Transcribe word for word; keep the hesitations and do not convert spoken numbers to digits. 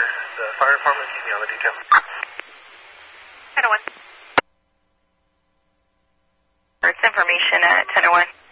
The fire department, keep me on the detail. ten oh one. It's information at ten oh one.